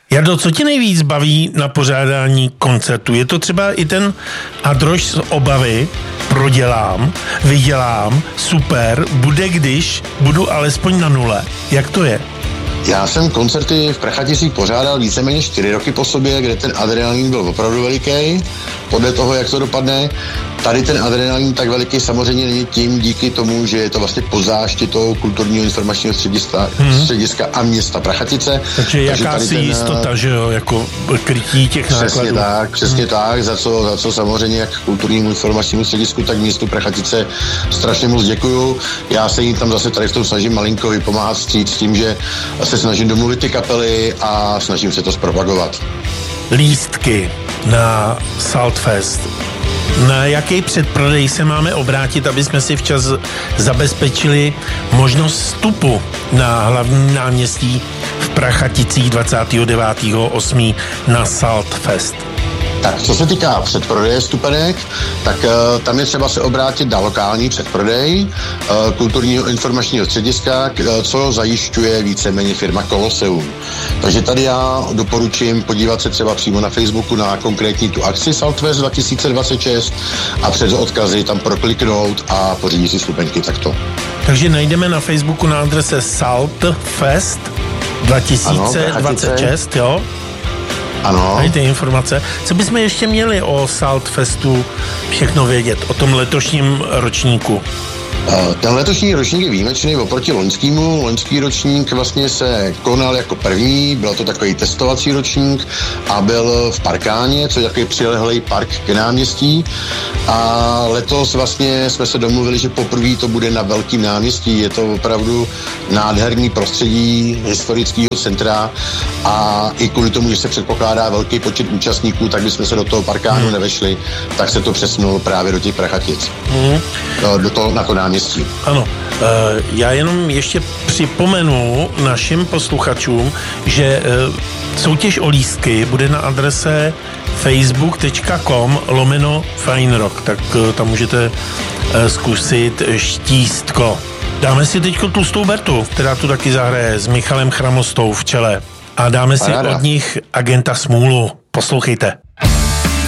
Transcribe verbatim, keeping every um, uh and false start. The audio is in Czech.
Jardo, co tě nejvíc baví na pořádání koncertu? Je to třeba i ten adroš z obavy, prodělám, vydělám, super, bude když, budu alespoň na nule. Jak to je? Já jsem koncerty v Prachaticích pořádal víceméně čtyři roky po sobě, kde ten adrenalin byl opravdu veliký, podle toho, jak to dopadne. Tady ten adrenalin tak veliký samozřejmě není tím díky tomu, že je to vlastně pod záštitou kulturního informačního střediska, hmm. střediska a města Prachatice. Takže jakási ten, jistota, že jo, jako krytí těch přesně nákladů. Přesně tak, přesně hmm. tak, za co, za co samozřejmě jak kulturnímu informačnímu středisku, tak městu Prachatice strašně moc děkuju. Já se jim tam zase tady v tom snažím malinko vypomáhat vstříc tím, že se snažím domluvit ty kapely a snažím se to zpropagovat. Lístky na Saltfest. Na jaký předprodej se máme obrátit, aby jsme si včas zabezpečili možnost vstupu na hlavní náměstí v Prachaticích dvacátého devátého osmého na Saltfest? Tak, co se týká předprodeje stupenek, tak uh, tam je třeba se obrátit na lokální předprodej uh, kulturního informačního střediska, uh, co zajišťuje víceméně firma Colosseum. Takže tady já doporučím podívat se třeba přímo na Facebooku na konkrétní tu akci Saltfest dva tisíce dvacet šest a přes odkazy tam prokliknout a pořídit si stupenky takto. Takže najdeme na Facebooku na adrese Saltfest dva tisíce dvacet šest, ano, jo? Ano. Tady ty informace. Co bychom ještě měli o Saltfestu všechno vědět, o tom letošním ročníku? Ten letošní ročník je výjimečný oproti loňskému. Loňský ročník vlastně se konal jako první, byl to takový testovací ročník a byl v Parkáně, což je takový přilehlý park k náměstí. A letos vlastně jsme se domluvili, že poprvé to bude na velkém náměstí. Je to opravdu nádherný prostředí historického centra a i kvůli tomu, že se předpokládá velký počet účastníků, tak bychom se do toho Parkánu hmm. nevešli, tak se to přesunulo právě do těch Prachatic. Hmm. Do toho, na to náměstí. Ano, já jenom ještě připomenu našim posluchačům, že soutěž o lístky bude na adrese facebook tečka com lomeno fine rock, tak tam můžete zkusit štístko. Dáme si teďko tlustou Bertu, která tu taky zahraje s Michalem Chramostou v čele a dáme si od nich Agenta Smůlu. Poslouchejte.